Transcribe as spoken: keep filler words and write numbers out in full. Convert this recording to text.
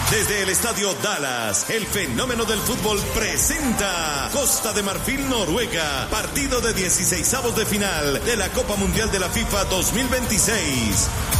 Desde el Estadio Dallas, el fenómeno del fútbol presenta Costa de Marfil, Noruega, partido de dieciseisavos de final de la Copa Mundial de la FIFA dos mil veintiséis.